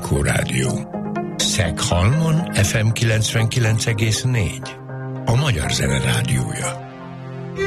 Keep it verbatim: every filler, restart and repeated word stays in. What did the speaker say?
Anikó Rádió. Szeghalmon ef em kilencvenkilenc egész négy. A Magyar Zene Rádiója.